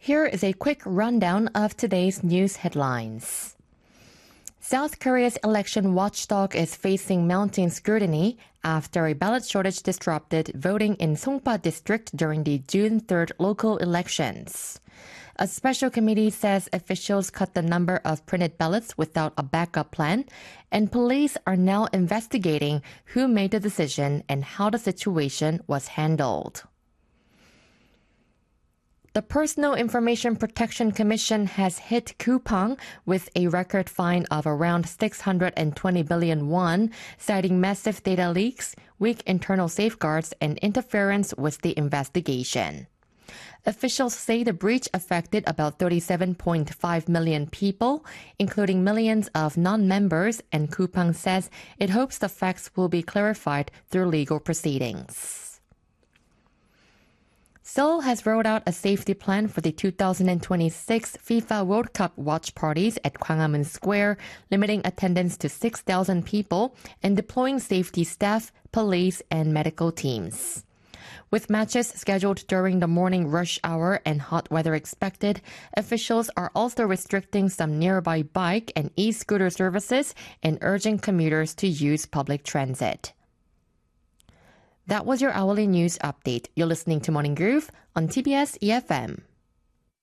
Here is a quick rundown of today's news headlines. South Korea's election watchdog is facing mounting scrutiny after a ballot shortage disrupted voting in Songpa district during the June 3rd local elections. A special committee says officials cut the number of printed ballots without a backup plan, and police are now investigating who made the decision and how the situation was handled. The Personal Information Protection Commission has hit Coupang with a record fine of around 620 billion won, citing massive data leaks, weak internal safeguards, and interference with the investigation. Officials say the breach affected about 37.5 million people, including millions of non-members, and Coupang says it hopes the facts will be clarified through legal proceedings. Seoul has rolled out a safety plan for the 2026 FIFA World Cup watch parties at Gwanghwamun Square, limiting attendance to 6,000 people and deploying safety staff, police, and medical teams. With matches scheduled during the morning rush hour and hot weather expected, officials are also restricting some nearby bike and e-scooter services and urging commuters to use public transit. That was your hourly news update. You're listening to Morning Groove on TBS EFM.